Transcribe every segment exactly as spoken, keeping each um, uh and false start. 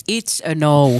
It's a no.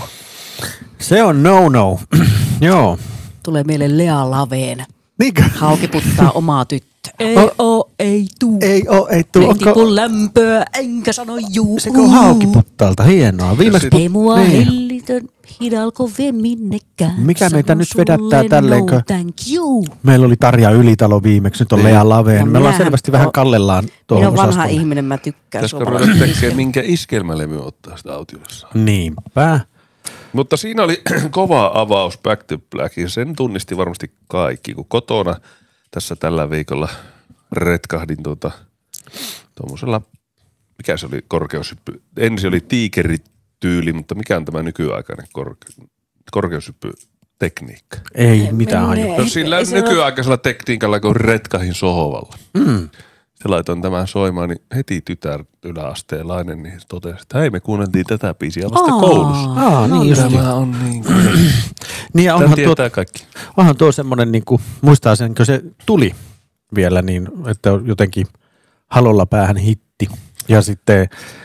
Se on no-no. Joo. Tulee meille Lea Laveen. Niinkö? Haukiputtaa omaa tyttöä. Ei O- oo, ei tuu. Ei oo, ei tuu. Ei Onko tipu lämpöä, enkä sano juu. se on haukiputtaalta? Hienoa. Viimeksi sit- Ei mua niin. hellitön hidalko vie minnekään. Mikä meitä Sanon nyt sulle vedättää tälleenkö? No, thank you. Meillä oli Tarja Ylitalo viimeksi, nyt on Niin. Lea Laveen. Ja Me ollaan minähän selvästi vähän oon- kallellaan tuohon Minä on vanha osastolle. ihminen, mä tykkään Pitäisikö ruveta suomalaisesta. tekemään, minkä iskelmälevy ottaa sitä autiossa? Niinpä. Mutta siinä oli kova avaus Back to Black ja sen tunnisti varmasti kaikki, kun kotona tässä tällä viikolla retkahdin tuota tuommoisella, mikä se oli korkeushyppy, ensin oli tiikerityyli, mutta mikä on tämä nykyaikainen korke- korkeushyppytekniikka? Ei mitään Mene. hajua. No Ei- sillä ei se ole- nykyaikaisella tekniikalla, kun retkahin sohvalla. Mm. Se laitoin tämän soimaan, niin heti tytär yläasteelainen niin totesi, että hei me kuunneltiin tätä biisiä vasta Aa. koulussa. Aa, niin just. Tämä on niin kuin, Niin ja tämä onhan tuo, tietää kaikki. onhan tuo semmoinen, niin kuin, muistaa sen, kun se tuli vielä niin, että on jotenkin halolla päähän hitti. Ja sitten,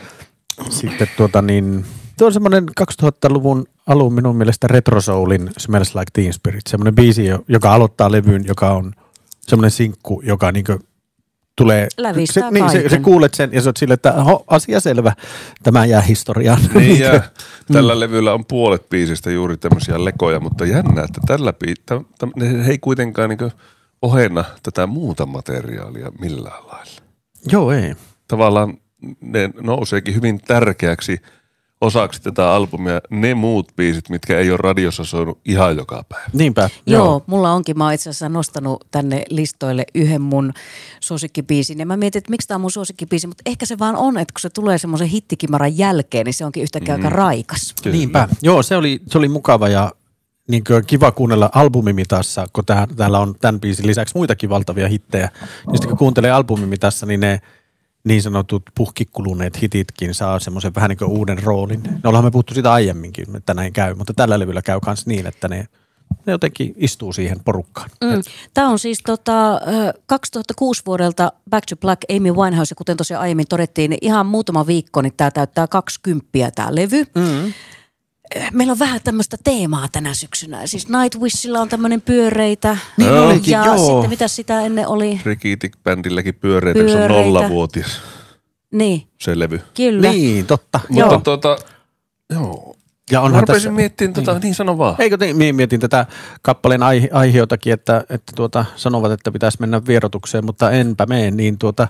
sitten tuota niin, tuo on semmoinen kaksituhattaluvun alun minun mielestä Retro Soulin Smells Like Teen Spirit. Semmoinen biisi, joka aloittaa levyyn, joka on semmoinen sinkku, joka niinku tulee. Lävistää se, niin, se, se kaiken. kuulet sen ja se on silleen, että oho, asia selvä, tämä jää historiaan. Niin ja tällä levyllä on puolet biisistä juuri tämmöisiä lekoja, mutta jännä, että tällä biisillä, ne ei kuitenkaan niin ohenna tätä muuta materiaalia millään lailla. Joo, ei. Tavallaan ne nouseekin hyvin tärkeäksi osaksi tätä albumia ne muut biisit, mitkä ei ole radiossa soinut ihan joka päivä. Niinpä. Joo, mulla onkin. Mä oon itse asiassa nostanut tänne listoille yhden mun suosikkibiisin. Ja mä mietin, että miksi tää on mun suosikkibiisi, mutta ehkä se vaan on, että kun se tulee semmoisen hittikimaran jälkeen, niin se onkin yhtäkkiä mm. aika raikas. Kyllä. Niinpä. Joo, se oli, se oli mukava ja niin kuin kiva kuunnella albumimitassa, kun tää, täällä on tämän biisin lisäksi muitakin valtavia hittejä. Niin sitten kun kuuntelee albumimitassa, niin ne niin sanotut puhkikuluneet hititkin saa semmoisen vähän niin kuin uuden roolin. No ollaan me puhuttu siitä aiemminkin, että näin käy, mutta tällä levyllä käy myös niin, että ne, ne jotenkin istuu siihen porukkaan. Mm. Tämä on siis tota, kaksituhattakuusi vuodelta Back to Black, Amy Winehouse, ja kuten tosiaan aiemmin todettiin, niin ihan muutama viikko, niin tämä täyttää kaksikymmentä tämä levy. Mm. Meillä on vähän tämmöistä teemaa tänä syksynä. Siis Nightwishilla on tämmöinen pyöreitä. Niin Joo. olikin, ja joo. sitten mitä sitä ennen oli? Rikitik-bändilläkin pyöreitä, kun se on Pyöreitä. nollavuotias Niin, se levy. kyllä. Niin, totta. Joo. Mutta tuota, joo. Ja Mä onhan rupesin tässä, miettimään, tota, niin. niin sano vaan. eikö te, mie- mietin tätä kappaleen aihe, aiheutakin, että, että tuota, sanovat, että pitäisi mennä vierotukseen, mutta enpä mene, niin tuota,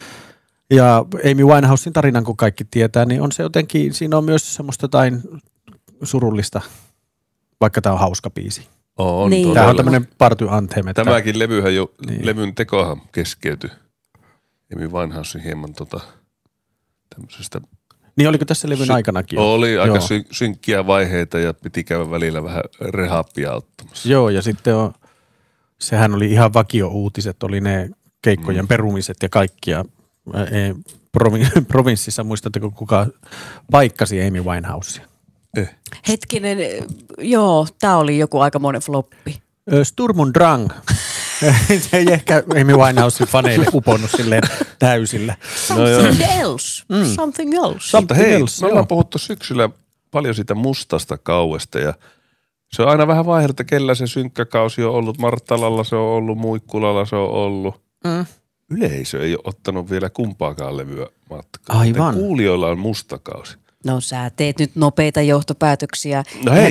ja Amy Winehousein tarinan, kun kaikki tietää, niin on se jotenkin, siinä on myös semmoista jotain surullista, vaikka tämä on hauska biisi. On, Niin. todella. Tämä on tämmöinen party anthem, että Tämäkin levyhän jo, Niin. niin. levyn tekohan keskeytyi. Amy Winehousein hieman tota, tämmöisestä. niin oliko tässä levyn Sy- aikanakin? jo? Oli aika Joo. sy- synkkiä vaiheita ja piti käydä välillä vähän rehappia ottamassa. Joo, ja sitten on, sehän oli ihan vakio-uutiset, oli ne keikkojen mm. perumiset ja kaikkia. E, provin- provinssissa, muistatteko kuka paikkasi Amy Winehousea? Eh. Hetkinen, joo, tää oli joku aikamoinen floppi. Ö, Sturm und Drang. Se ei ehkä Amy Winehousein faneille uponnut silleen täysillä. Something else. Mm. Something else. Mutta Something hei, else, me ollaan joo. puhuttu syksyllä paljon siitä mustasta kauesta ja se on aina vähän vaihdellut, että kellä se synkkä kausi on ollut. Marttalalla se on ollut, Muikkulalla se on ollut. Mm. Yleisö ei ole ottanut vielä kumpaakaan levyä matkaan. Aivan. Ne kuulijoilla on musta kausi. No sä teet nyt nopeita johtopäätöksiä. No hei,